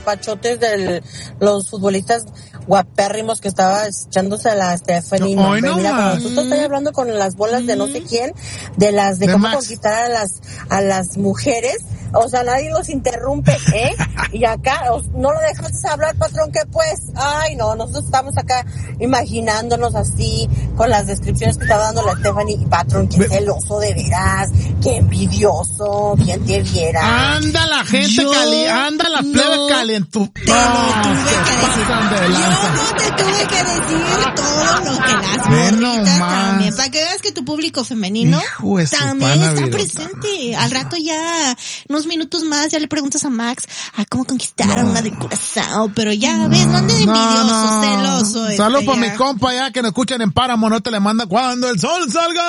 pachotes de los futbolistas guapérrimos que estaba echándose a la Stephanie. No, mira, cuando tú te estás hablando con las bolas de no sé quién, de cómo Max. conquistar a las mujeres, o sea, nadie los interrumpe, y acá no lo dejaste hablar, patrón, que pues, ay no, nosotros estamos acá imaginándonos así, con las descripciones que estaba dando la Stephanie, y patrón, qué celoso de veras, qué envidioso, quién te viera. Anda la gente anda la plebe calientú. Yo no te tuve que decir todo lo que las morritas también, para que veas que tu público femenino también está presente. Al rato ya, unos minutos más, ya le preguntas a Max, cómo conquistar a una de Curazao, pero ya ves, no ande de envidioso, celoso. Salud para mi compa ya que nos escuchan en Páramo, no te le manda cuando el sol salga.